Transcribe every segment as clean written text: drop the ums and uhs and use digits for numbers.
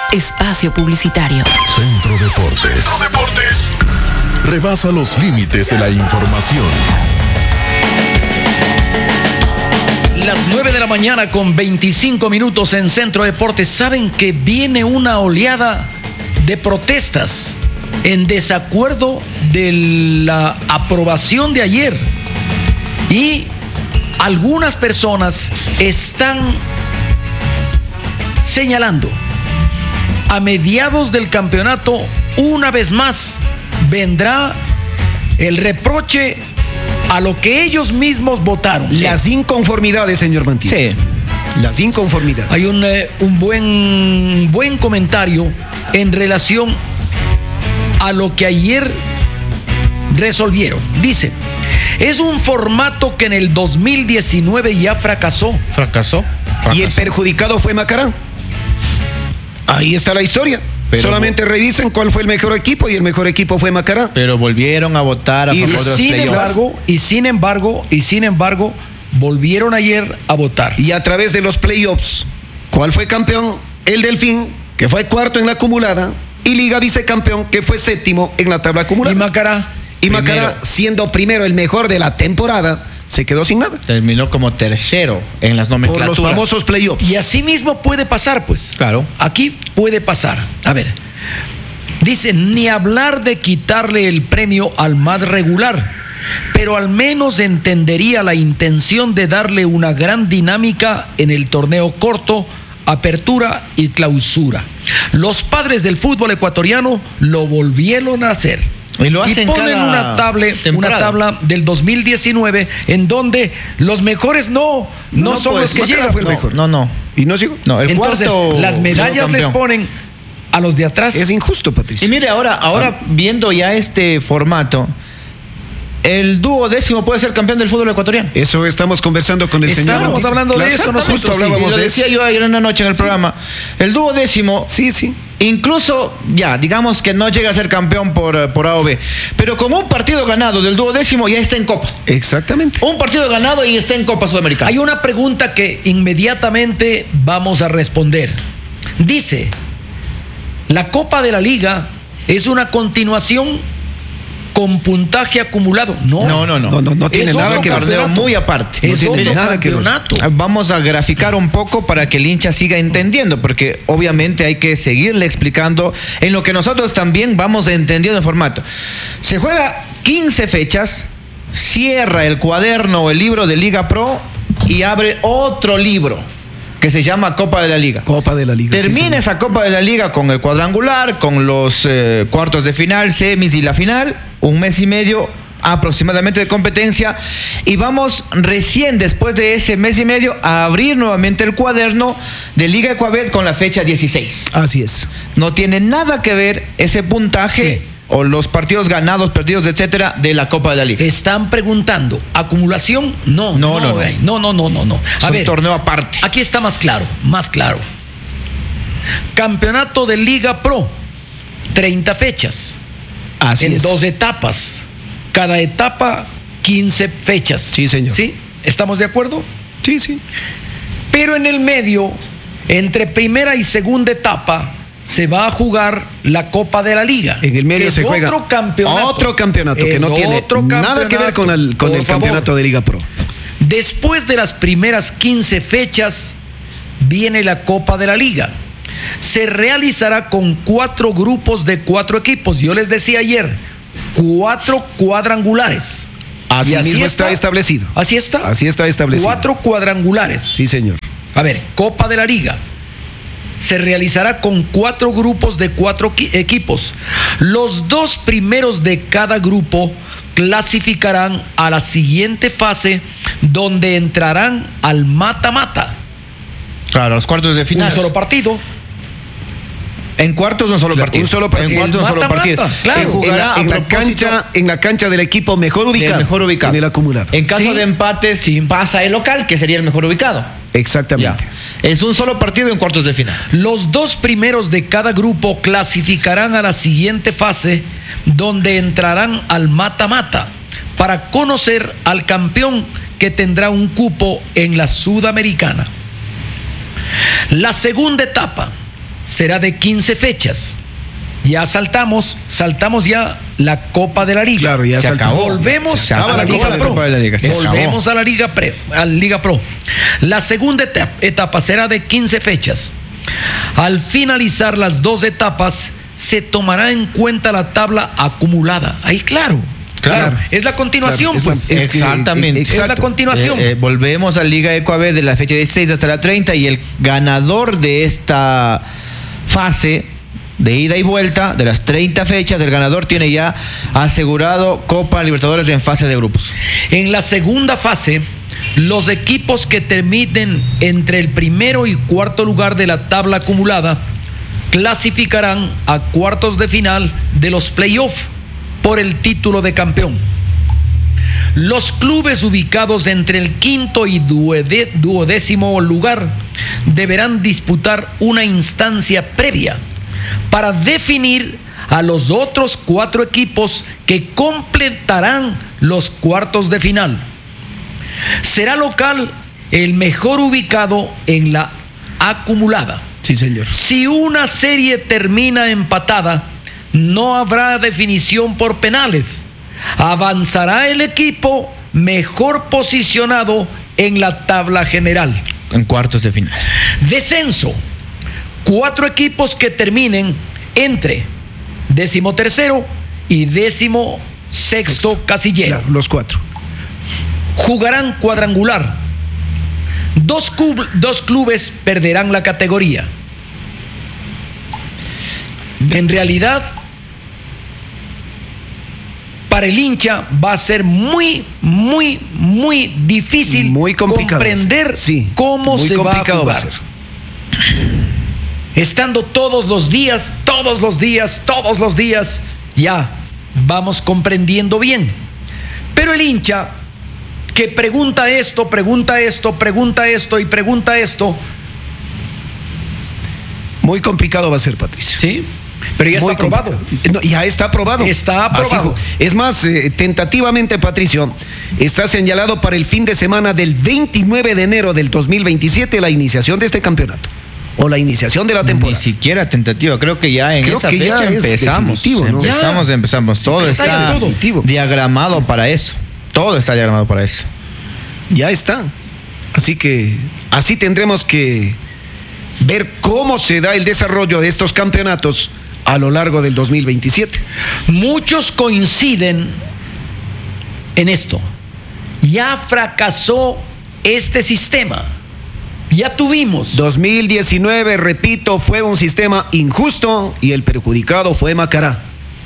Espacio publicitario. Centro Deportes. Rebasa los límites de la información. Las 9 de la mañana con 25 minutos en Centro Deportes. Saben que viene una oleada de protestas en desacuerdo de la aprobación de ayer. Y algunas personas están señalando a mediados del campeonato, una vez más, vendrá el reproche a lo que ellos mismos votaron. Sí. Las inconformidades, señor Mantilla. Sí. Las inconformidades. Hay un buen comentario en relación a lo que ayer resolvieron. Dice, es un formato que en el 2019 ya fracasó. ¿Fracasó? Y el perjudicado fue Macará. Ahí está la historia. Pero solamente revisen cuál fue el mejor equipo y el mejor equipo fue Macará. Pero volvieron a votar a favor de los playoffs. Y sin embargo, volvieron ayer a votar. Y a través de los playoffs, ¿cuál fue campeón? El Delfín, que fue cuarto en la acumulada, y Liga vicecampeón, que fue séptimo en la tabla acumulada. Y Macará, siendo primero el mejor de la temporada, se quedó sin nada. Terminó como tercero en las nomenclaturas. Por los famosos playoffs. Y así mismo puede pasar, pues. Claro. Aquí puede pasar. A ver. Dice, ni hablar de quitarle el premio al más regular, pero al menos entendería la intención de darle una gran dinámica en el torneo corto, apertura y clausura. Los padres del fútbol ecuatoriano lo volvieron a hacer. Y lo hacen ponen una tabla del 2019 en donde los mejores no son pues, los que llegan. Fue el mejor. No. ¿Y no llegó? No, el entonces, cuarto las medallas les ponen a los de atrás. Es injusto, Patricio. Y mire, ahora viendo ya este formato, el 12º puede ser campeón del fútbol ecuatoriano. Eso estamos conversando con el señor. Estábamos hablando de eso, nosotros justo hablábamos lo de decía eso. yo ayer en la noche en el programa. El 12º, Sí. incluso ya, digamos que no llega a ser campeón por A o B, pero con un partido ganado del 12º ya está en Copa. Exactamente. Un partido ganado y está en Copa Sudamericana. Hay una pregunta que inmediatamente vamos a responder. Dice, la Copa de la Liga es una continuación con puntaje acumulado. No tiene nada que ver. Torneo muy aparte. Es otro campeonato. Vamos a graficar un poco para que el hincha siga entendiendo, porque obviamente hay que seguirle explicando en lo que nosotros también vamos entendiendo el formato. Se juega 15 fechas, cierra el cuaderno o el libro de Liga Pro y abre otro libro que se llama Copa de la Liga. Copa de la Liga. Termina esa Copa de la Liga con el cuadrangular, con los cuartos de final, semis y la final, 1 mes y medio aproximadamente de competencia, y vamos recién después de ese mes y medio a abrir nuevamente el cuaderno de Liga Ecuabet con la fecha 16. Así es. No tiene nada que ver ese puntaje o los partidos ganados, perdidos, etcétera, de la Copa de la Liga. Están preguntando, ¿acumulación? No. No. A ver, un torneo aparte. Aquí está más claro. Campeonato de Liga Pro, 30 fechas. Así es. 2 etapas. Cada etapa, 15 fechas. Sí, señor. ¿Sí? ¿Estamos de acuerdo? Sí. Pero en el medio, entre primera y segunda etapa, se va a jugar la Copa de la Liga. En el medio se juega otro campeonato que no tiene nada que ver con el campeonato de Liga Pro. Después de las primeras 15 fechas viene la Copa de la Liga. Se realizará con 4 grupos de 4 equipos. Yo les decía ayer, 4 cuadrangulares. Así mismo está establecido. Así está. Así está establecido. 4 cuadrangulares. Sí, señor. A ver, Copa de la Liga. Se realizará con 4 grupos de 4 equipos. Los 2 primeros de cada grupo clasificarán a la siguiente fase, donde entrarán al mata-mata. Claro, los cuartos de final. Un solo partido. En cuartos un solo partido. Un solo partido. En cuartos un solo partido. Claro. Se jugará en la cancha del equipo mejor ubicado. En el acumulado. En caso de empate, pasa el local, que sería el mejor ubicado. Exactamente. Ya. Es un solo partido en cuartos de final. Los 2 primeros de cada grupo clasificarán a la siguiente fase, donde entrarán al mata-mata para conocer al campeón que tendrá un cupo en la Sudamericana. La segunda etapa será de 15 fechas. Ya saltamos ya la Copa de la Liga. Claro, ya se acabó. Volvemos a la Liga Pro. Volvemos a la Liga Pro. La segunda etapa será de 15 fechas. Al finalizar las 2 etapas, se tomará en cuenta la tabla acumulada. Ahí, claro. Es la continuación, claro, pues. Exactamente. Es la continuación. Volvemos a Liga Eco AB de la fecha 16 hasta la 30 y el ganador de esta fase de ida y vuelta de las 30 fechas, el ganador tiene ya asegurado Copa Libertadores en fase de grupos. En la segunda fase, los equipos que terminen entre el primero y cuarto lugar de la tabla acumulada clasificarán a cuartos de final de los playoffs por el título de campeón. Los clubes ubicados entre el quinto y duodécimo lugar deberán disputar una instancia previa para definir a los otros 4 equipos que completarán los cuartos de final. Será local el mejor ubicado en la acumulada. Sí, señor. Si una serie termina empatada, no habrá definición por penales. Avanzará el equipo mejor posicionado en la tabla general. En cuartos de final. Descenso. 4 equipos que terminen entre 13º y 16º casillero. Claro, los 4. Jugarán cuadrangular. 2 clubes perderán la categoría. En realidad, para el hincha va a ser muy difícil, muy complicado comprender cómo se va a jugar. Estando todos los días, ya vamos comprendiendo bien. Pero el hincha que pregunta esto, muy complicado va a ser, Patricio. ¿Sí? Pero ya está aprobado. No, ya está aprobado. Está aprobado. Es más, tentativamente, Patricio, está señalado para el fin de semana del 29 de enero del 2027 la iniciación de este campeonato. O la iniciación de la temporada. Ni siquiera tentativa, creo que ya en esa fecha empezamos. ¿No? Empezamos. Todo está diagramado para eso. Todo está diagramado para eso. Ya está. Así que así tendremos que ver cómo se da el desarrollo de estos campeonatos a lo largo del 2027. Muchos coinciden en esto. Ya fracasó este sistema. Ya tuvimos. 2019, repito, fue un sistema injusto y el perjudicado fue Macará.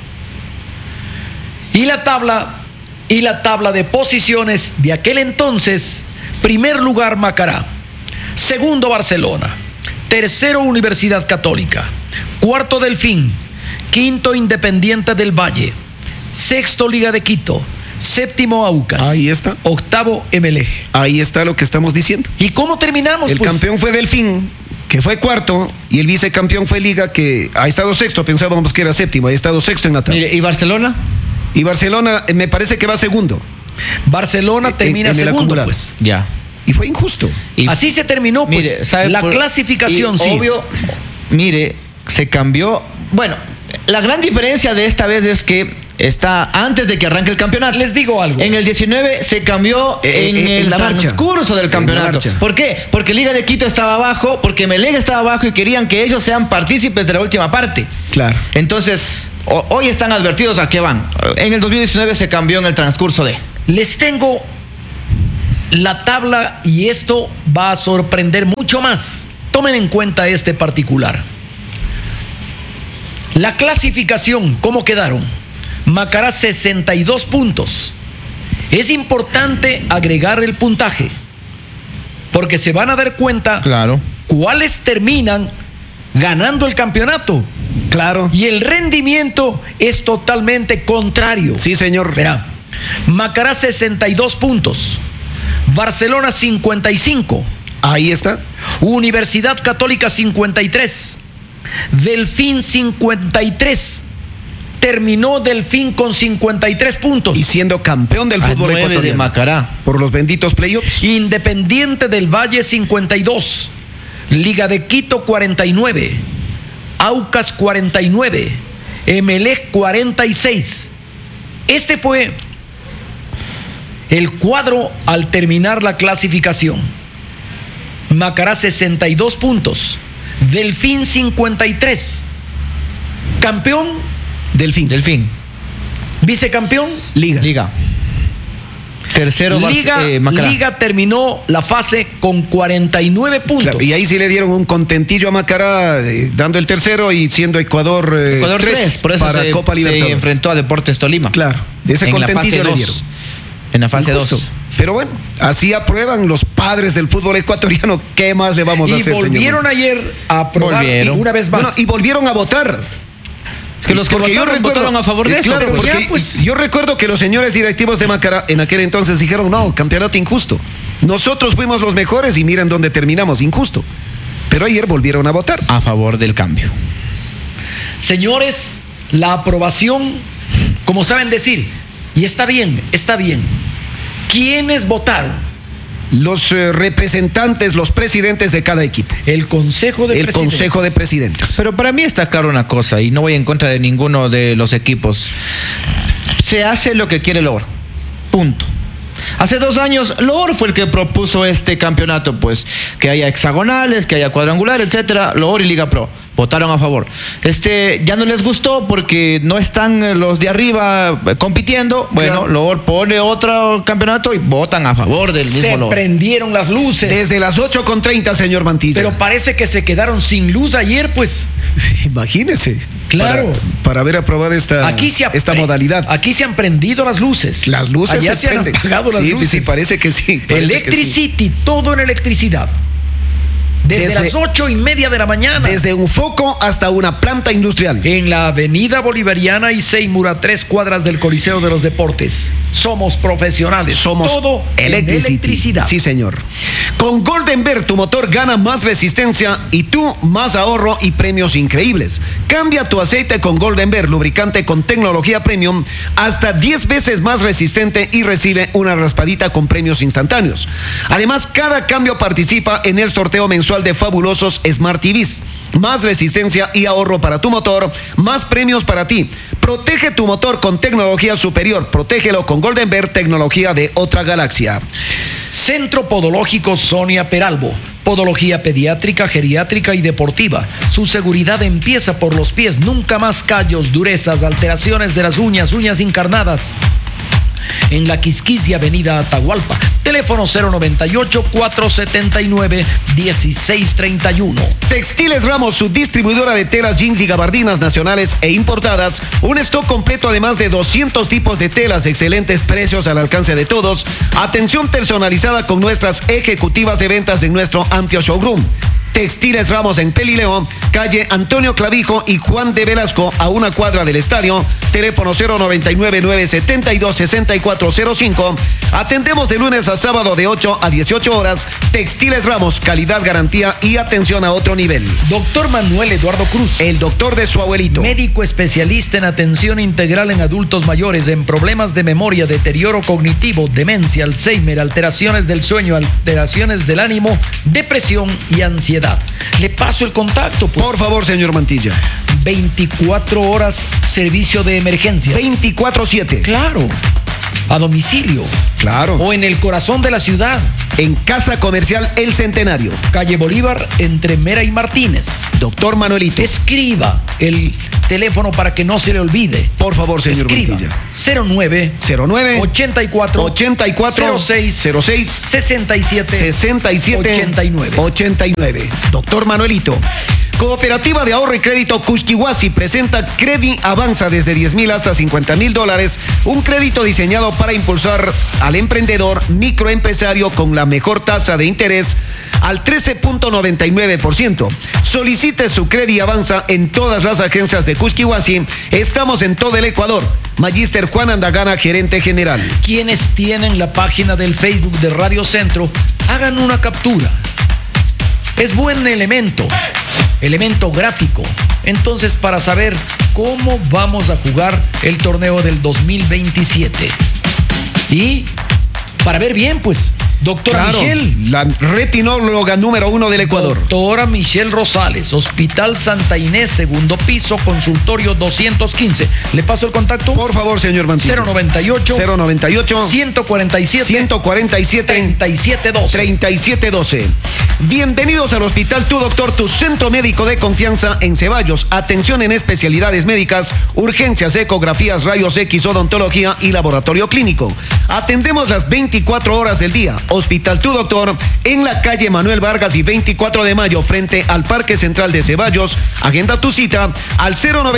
Y la tabla de posiciones de aquel entonces: primer lugar Macará, segundo Barcelona, tercero Universidad Católica, cuarto Delfín, quinto Independiente del Valle, sexto Liga de Quito, séptimo Aucas. Ahí está. Octavo MLG. Ahí está lo que estamos diciendo. ¿Y cómo terminamos? El campeón fue Delfín, que fue cuarto, y el vicecampeón fue Liga, que ha estado sexto. Pensábamos que era séptimo, ha estado sexto en la tabla. ¿Y Barcelona? Y Barcelona me parece que va segundo. Barcelona termina segundo, pues. Ya. Y fue injusto. Así se terminó, pues. Mire, clasificación, sí. Obvio, mire, se cambió. Bueno, la gran diferencia de esta vez es que está antes de que arranque el campeonato. Les digo algo. En el 19 se cambió en el transcurso del campeonato. ¿Por qué? Porque Liga de Quito estaba abajo, porque Melec estaba abajo y querían que ellos sean partícipes de la última parte. Claro. Entonces, hoy están advertidos a qué van. En el 2019 se cambió en el transcurso de. Les tengo la tabla y esto va a sorprender mucho más. Tomen en cuenta este particular. La clasificación, ¿cómo quedaron? Macará 62 puntos. Es importante agregar el puntaje, porque se van a dar cuenta, claro, cuáles terminan ganando el campeonato. Claro. Y el rendimiento es totalmente contrario. Sí, señor. Verá, Macará 62 puntos, Barcelona 55. Ahí está. Universidad Católica 53, Delfín 53. Terminó Delfín con 53 puntos. Y siendo campeón del fútbol ecuatoriano. De Macará. Por los benditos playoffs. Independiente del Valle 52. Liga de Quito 49. Aucas 49, Emelec 46. Este fue el cuadro al terminar la clasificación. Macará 62 puntos, Delfín 53. Campeón, Delfín. vicecampeón, Liga. Tercero, Macará. Liga terminó la fase con 49 puntos. Claro, y ahí sí le dieron un contentillo a Macará, dando el tercero y siendo Ecuador 3 por eso para Copa Libertadores. se enfrentó a Deportes Tolima. Claro, ese en contentillo le la fase dieron. 2. En la fase Injusto. 2. Pero bueno, así aprueban los padres del fútbol ecuatoriano. ¿Qué más le vamos a Y hacer, volvieron señor? ayer a aprobar Volvieron. y una vez más. Bueno, y volvieron a votar. Es que los que Porque votaron a favor de eso. Claro, pero porque ya, pues. yo recuerdo que los señores directivos de Macará en aquel entonces dijeron, no, campeonato injusto. Nosotros fuimos los mejores y miren dónde terminamos, injusto. Pero ayer volvieron a votar. A favor del cambio. Señores, la aprobación, como saben decir, y está bien. ¿Quiénes votaron? Los representantes, los presidentes de cada equipo. El Consejo de El Presidentes. Consejo de Presidentes. Pero para mí está claro una cosa, y no voy en contra de ninguno de los equipos. Se hace lo que quiere Loor. Punto. Hace 2 años, Loor fue el que propuso este campeonato, pues, que haya hexagonales, que haya cuadrangulares, etcétera. Loor y Liga Pro votaron a favor. Ya no les gustó porque no están los de arriba compitiendo. Bueno, Claro. Loor pone otro campeonato y votan a favor del Se mismo Loor. prendieron las luces. Desde las 8:30, señor Mantilla. Pero parece que se quedaron sin luz ayer, pues. Imagínese. Claro. Para haber aprobado esta modalidad. Aquí se han prendido las luces. Las luces Allá se se han prenden. apagado las Sí, luces. sí, parece que sí. parece que Electricity, todo en electricidad. Desde las 8:30 de la mañana. Desde un foco hasta una planta industrial. En la avenida Bolivariana y Seymour, a 3 cuadras del Coliseo de los Deportes. Somos profesionales. Somos todo en electricidad. Sí, señor. Con Golden Bear tu motor gana más resistencia y tú más ahorro y premios increíbles. Cambia tu aceite con Golden Bear, lubricante con tecnología premium, hasta 10 veces más resistente y recibe una raspadita con premios instantáneos. Además, cada cambio participa en el sorteo mensual de fabulosos Smart TVs. Más resistencia y ahorro para tu motor, más premios para ti. Protege tu motor con tecnología superior. Protégelo con Golden Bear, tecnología de otra galaxia. Centro Podológico Sonia Peralbo. Podología pediátrica, geriátrica y deportiva. Su seguridad empieza por los pies. Nunca más callos, durezas, alteraciones de las uñas encarnadas. En la Quisquisia, avenida Atahualpa. Teléfono 098-479-1631. Textiles Ramos, su distribuidora de telas, jeans y gabardinas nacionales e importadas. Un stock completo, además de 200 tipos de telas, excelentes precios al alcance de todos. Atención personalizada con nuestras ejecutivas de ventas en nuestro amplio showroom. Textiles Ramos en Pelileo, calle Antonio Clavijo y Juan de Velasco, a 1 cuadra del estadio. Teléfono 099-972-6405. Atendemos de lunes a sábado de 8 a 18 horas. Textiles Ramos, calidad, garantía y atención a otro nivel. Doctor Manuel Eduardo Cruz. El doctor de su abuelito. Médico especialista en atención integral en adultos mayores, en problemas de memoria, deterioro cognitivo, demencia, Alzheimer, alteraciones del sueño, alteraciones del ánimo, depresión y ansiedad. Le paso el contacto, pues. Por favor, señor Mantilla. 24 horas servicio de emergencia. 24/7. Claro. A domicilio. Claro. O en el corazón de la ciudad. En Casa Comercial El Centenario. Calle Bolívar, entre Mera y Martínez. Doctor Manuelito. Escriba el teléfono para que no se le olvide. Por favor, señor Escriba. Mantilla. 09 84 06 67 89. Doctor Manuelito. Cooperativa de Ahorro y Crédito Cushquihuasi presenta Credi Avanza desde $10,000 hasta $50,000. Un crédito diseñado para impulsar al emprendedor microempresario con la mejor tasa de interés al 13.99%. Solicite su Credi Avanza en todas las agencias de Cushquihuasi. Estamos en todo el Ecuador. Magíster Juan Andagana, gerente general. Quienes tienen la página del Facebook de Radio Centro, hagan una captura. Es buen elemento gráfico. Entonces, para saber cómo vamos a jugar el torneo del 2027. Y para ver bien, pues. Doctora Claro, Michelle. la retinóloga número 1 del Ecuador. Doctora Michelle Rosales, Hospital Santa Inés, segundo piso, consultorio 215. ¿Le paso el contacto? Por favor, señor Mantilla. 098 147 3712. 3712. Bienvenidos al Hospital Tu Doctor, tu centro médico de confianza en Ceballos. Atención en especialidades médicas, urgencias, ecografías, rayos X, odontología y laboratorio clínico. Atendemos las 24 horas del día. Hospital Tu Doctor en la calle Manuel Vargas y 24 de mayo frente al Parque Central de Ceballos. Agenda tu cita al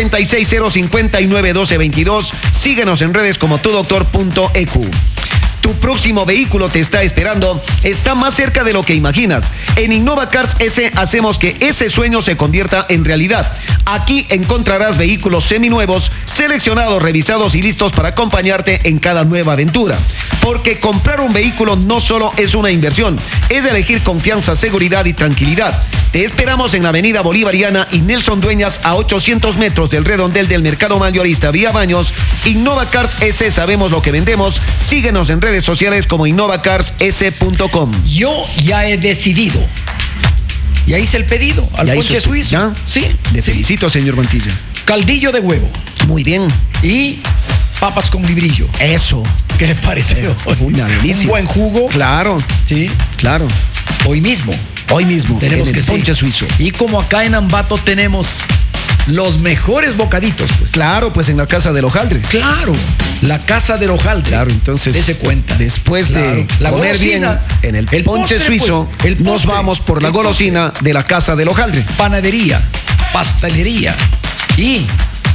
096-059-1222. Síguenos en redes como tudoctor.eq. Tu próximo vehículo te está esperando, está más cerca de lo que imaginas. En Innova Cars S hacemos que ese sueño se convierta en realidad. Aquí encontrarás vehículos seminuevos, seleccionados, revisados y listos para acompañarte en cada nueva aventura. Porque comprar un vehículo no solo es una inversión, es elegir confianza, seguridad y tranquilidad. Te esperamos en la Avenida Bolivariana y Nelson Dueñas, a 800 metros del redondel del Mercado Mayorista Vía Baños. Innova Cars S, sabemos lo que vendemos. Síguenos en redes sociales como innovacarss.com. Yo ya he decidido. Ya hice el pedido al ¿Ya ponche hizo? suizo. ¿Ya? Sí. Le sí. felicito, señor Mantilla. Caldillo de huevo Muy bien. y papas con librillo. Eso. ¿Qué le pareció? Una delicia. Un buen jugo. Claro, Sí. claro. Hoy mismo. Hoy mismo. Tenemos en que el sí. ponche suizo. Y como acá en Ambato tenemos los mejores bocaditos, pues. Claro, pues en la casa del hojaldre. Claro, la casa del hojaldre. Claro, entonces, Dese cuenta. después de Claro. La comer bien golosina, en el ponche postre, suizo, pues, el nos postre, vamos por la el golosina de la casa del hojaldre. panadería, pastelería y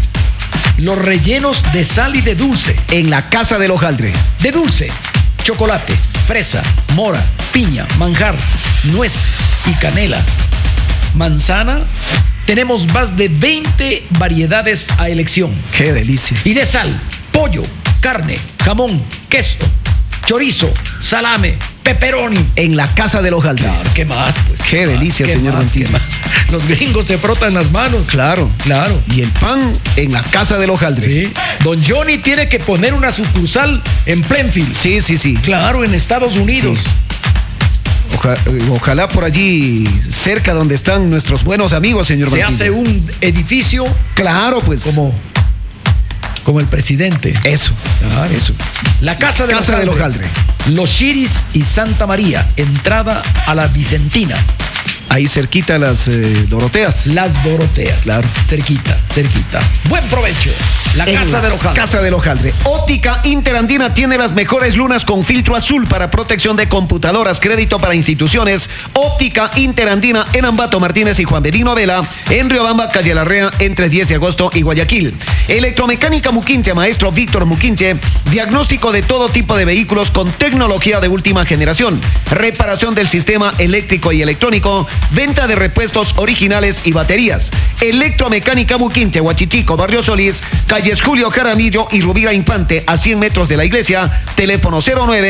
los rellenos de sal y de dulce. En la casa del hojaldre. De dulce, chocolate, fresa, mora, piña, manjar, nuez y canela. Manzana, tenemos más de 20 variedades a elección. Qué delicia. Y de sal, pollo, carne, jamón, queso, chorizo, salame, pepperoni. En la casa del hojaldre. Claro, ¿qué más? Pues, Qué ¿qué delicia, más? ¿Qué señor más? Mantilla. ¿Qué más? Los gringos se frotan las manos. Claro. Claro. Y el pan en la casa del hojaldre. Sí. Don Johnny tiene que poner una sucursal en Plainfield. Sí, sí, sí. Claro, en Estados Unidos. Sí. Ojalá por allí, cerca donde están nuestros buenos amigos, señor Se Mantilla. hace un edificio Claro, pues. como el presidente. Eso. Claro. Eso. La casa del Casa del hojaldre. Los Chiris y Santa María, entrada a la Vicentina. Ahí cerquita las Doroteas. Las Doroteas. Claro. Cerquita, cerquita. Buen provecho. La En casa del hojaldre. Casa del hojaldre. Óptica Interandina tiene las mejores lunas con filtro azul para protección de computadoras, crédito para instituciones. Óptica Interandina en Ambato Martínez y Juan Benigno Vela, en Riobamba, calle Larrea, entre 10 de agosto y Guayaquil. Electromecánica Muquinche, maestro Víctor Muquinche. Diagnóstico de todo tipo de vehículos con tecnología de última generación. Reparación del sistema eléctrico y electrónico. Venta de repuestos originales y baterías. Electromecánica Muquinche, Huachichico, Barrio Solís, calles Julio Jaramillo y Rubira Infante, a 100 metros de la iglesia. Teléfono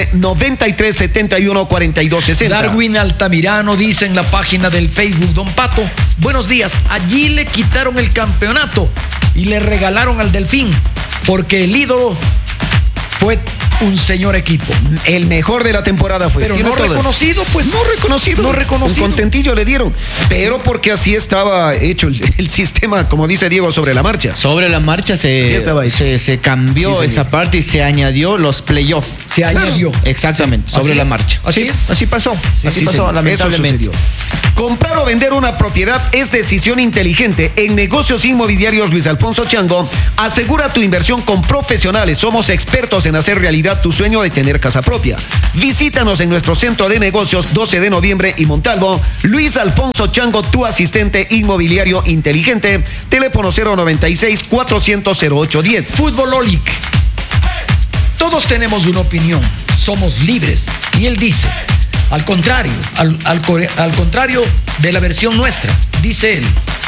09-9371-4260. Darwin Altamirano dice en la página del Facebook: Don Pato, buenos días. Allí le quitaron el campeonato y le regalaron al Delfín porque el ídolo fue un señor equipo. El mejor de la temporada fue. Pero Tiene no todo. reconocido, pues. No reconocido. No reconocido. Un contentillo le dieron. Pero porque así estaba hecho el sistema, como dice Diego, sobre la marcha. Sobre la marcha estaba ahí. se cambió Sí, señor. esa parte y se añadió los playoffs. Se añadió. Exactamente, Sí, sobre así la es. marcha. Así Sí, es. Así pasó. Así Sí, pasó, señor. lamentablemente. Eso sucedió. Comprar o vender una propiedad es decisión inteligente. En Negocios Inmobiliarios Luis Alfonso Chango, asegura tu inversión con profesionales. Somos expertos en hacer realidad tu sueño de tener casa propia. Visítanos en nuestro centro de negocios 12 de noviembre y Montalvo. Luis Alfonso Chango, tu asistente inmobiliario inteligente. Teléfono 096-400-0810. Futbololic. Todos tenemos una opinión, somos libres. Y él dice, al contrario, al contrario de la versión nuestra, dice él,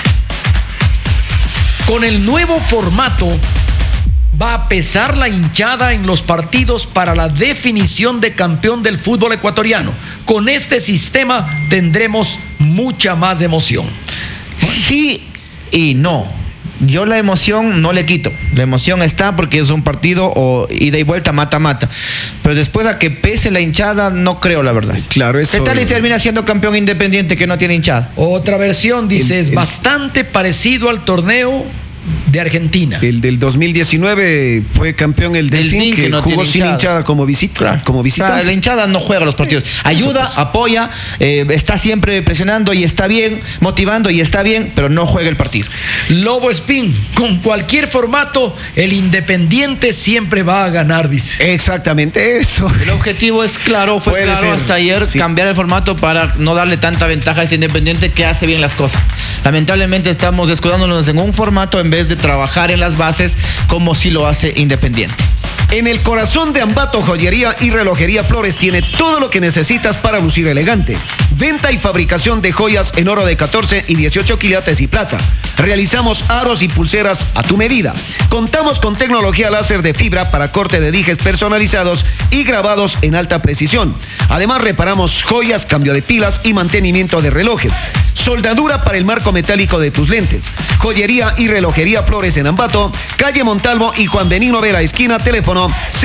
con el nuevo formato va a pesar la hinchada en los partidos para la definición de campeón del fútbol ecuatoriano. Con este sistema tendremos mucha más emoción. Sí, y no. Yo la emoción no le quito. La emoción está porque es un partido o ida y vuelta, mata-mata. Pero después a que pese la hinchada, no creo, la verdad. Claro, eso. ¿Qué tal y termina siendo campeón Independiente que no tiene hinchada? Otra versión dice, es bastante parecido al torneo de Argentina. El del 2019 fue campeón el Delfín, que no jugó tiene sin hinchada como Claro. como visitante. La hinchada no juega los partidos. Ayuda, apoya, está siempre presionando y está bien, motivando y está bien, pero no juega el partido. Lobo Espín, con cualquier formato, el Independiente siempre va a ganar, dice. Exactamente eso. El objetivo es claro, fue Puede claro ser, hasta ayer, sí. cambiar el formato para no darle tanta ventaja a este Independiente que hace bien las cosas. Lamentablemente estamos descuidándonos en un formato en vez de trabajar en las bases como si lo hace Independiente. En el corazón de Ambato Joyería y Relojería Flores tiene todo lo que necesitas para lucir elegante. Venta y fabricación de joyas en oro de 14 y 18 quilates y plata. Realizamos aros y pulseras a tu medida. Contamos con tecnología láser de fibra para corte de dijes personalizados y grabados en alta precisión. Además reparamos joyas, cambio de pilas y mantenimiento de relojes. Soldadura para el marco metálico de tus lentes. Joyería y Relojería Flores en Ambato, calle Montalvo y Juan Benigno Vera, esquina, teléfono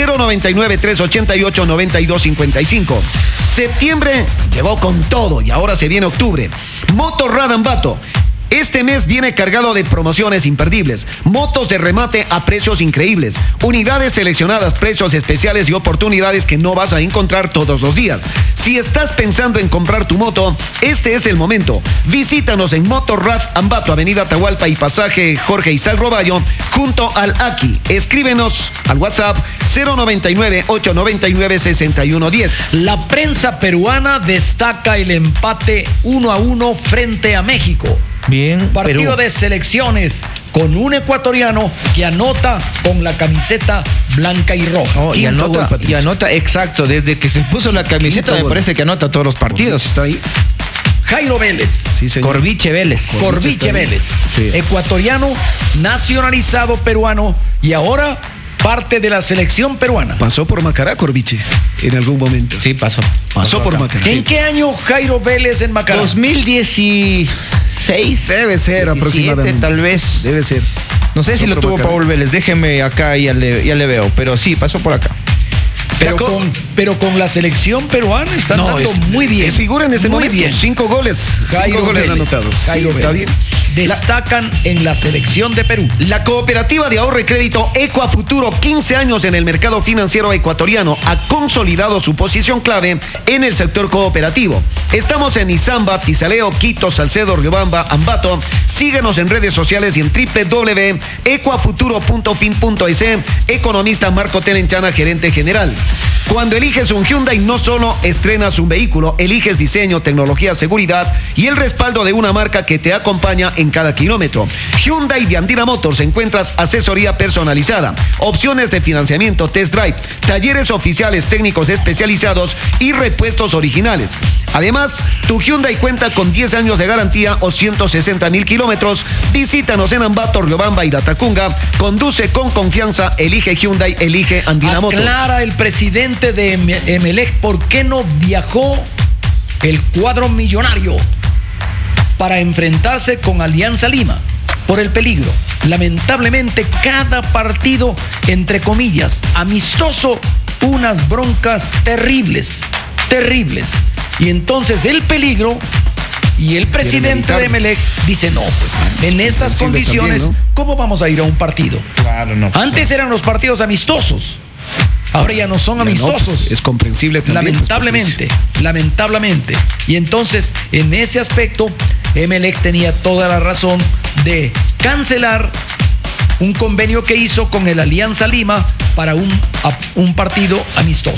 099-388-9255. Septiembre llegó con todo y ahora se viene octubre. Motorrad Ambato. Este mes viene cargado de promociones imperdibles, motos de remate a precios increíbles, unidades seleccionadas, precios especiales y oportunidades que no vas a encontrar todos los días. Si estás pensando en comprar tu moto, este es el momento. Visítanos en Motorrad Ambato, Avenida Atahualpa y Pasaje Jorge Isaac Roballo, junto al Aki. Escríbenos al WhatsApp 099-899-6110. La prensa peruana destaca el empate 1-1 frente a México. Bien, Partido Perú. de selecciones con un ecuatoriano que anota con la camiseta blanca y roja. Oh, y Quinto gol, anota, Patricio. exacto, desde que se puso la camiseta Quinto me gol. parece que anota todos los partidos. Está ahí. Jairo Vélez. Sí, señor. Corviche Vélez. Corviche Vélez. Sí. Ecuatoriano, nacionalizado peruano y ahora parte de la selección peruana. Pasó por Macará, Corviche, en algún momento. Sí, pasó. Pasó por acá. Macará. ¿En qué año Jairo Vélez en Macará? 2016. Debe ser 17, aproximadamente. tal vez. Debe ser. No sé si lo tuvo Paul Vélez. Déjeme acá y ya le veo. Pero sí, pasó por acá. Pero con la selección peruana está andando muy bien. Figura en este muy momento. Bien. 5 goles. Jairo 5 goles Vélez. anotados. Jairo Sí, está Vélez. bien. Destacan en la selección de Perú. La cooperativa de ahorro y crédito Ecuafuturo, 15 años en el mercado financiero ecuatoriano, ha consolidado su posición clave en el sector cooperativo. Estamos en Izamba, Tizaleo, Quito, Salcedo, Riobamba, Ambato. Síguenos en redes sociales y en www.ecuafuturo.fin.es. Economista Marco Telenchana, gerente general. Cuando eliges un Hyundai, no solo estrenas un vehículo, eliges diseño, tecnología, seguridad y el respaldo de una marca que te acompaña en cada kilómetro. Hyundai de Andina Motors encuentras asesoría personalizada, opciones de financiamiento, test drive, talleres oficiales técnicos especializados y repuestos originales. Además, tu Hyundai cuenta con 10 años de garantía o 160,000 kilómetros. Visítanos en Ambato, Riobamba y Latacunga. Conduce con confianza, elige Hyundai, elige Andina Motors. Aclara el presidente de Emelec por qué no viajó el cuadro millonario para enfrentarse con Alianza Lima por el peligro. Lamentablemente, cada partido, entre comillas, amistoso, unas broncas terribles. Y entonces el peligro y el presidente de Emelec dice, no, pues en estas condiciones, también, ¿no? ¿cómo vamos a ir a un partido? Claro, no. Antes eran los partidos amistosos. Ahora ya no son Ya no, amistosos. pues, es comprensible también. Lamentablemente. Y entonces, en ese aspecto, Emelec tenía toda la razón de cancelar un convenio que hizo con el Alianza Lima para un partido amistoso.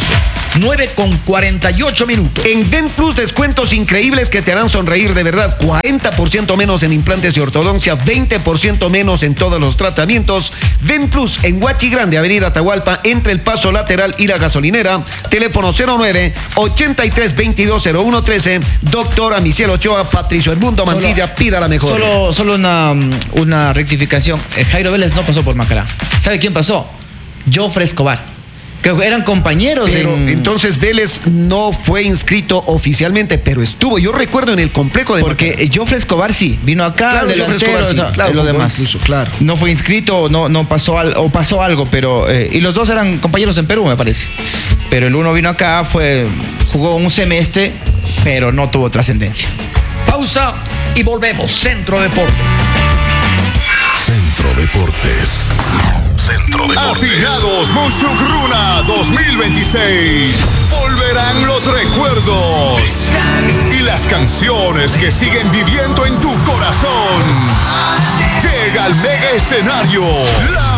9:48. En Den Plus, descuentos increíbles que te harán sonreír de verdad. 40% menos en implantes y ortodoncia, 20% menos en todos los tratamientos. Den Plus en Huachi Grande, Avenida Atahualpa, entre el paso lateral y la gasolinera. Teléfono 09-83-220113. Doctor Amiciel Ochoa, Patricio Edmundo Mantilla, pida la mejor. Solo una rectificación. Jairo Vélez no pasó por Macará. ¿Sabe quién pasó? Jofre Escobar. que eran compañeros. Pero entonces Vélez no fue inscrito oficialmente, pero estuvo. Yo recuerdo en el complejo de porque Jofre Escobar sí vino acá, claro, delantero, Escobar, sí, claro, lo demás. Incluso, claro. No fue inscrito, no pasó o pasó algo, pero y los dos eran compañeros en Perú, me parece. Pero el uno vino acá, jugó un semestre, pero no tuvo trascendencia. Pausa y volvemos. Centro Deportes. Centro Deportes. Centro Deportes. Afiliados Mushugruna 2026. Volverán los recuerdos y las canciones que siguen viviendo en tu corazón. Llega al mega escenario, la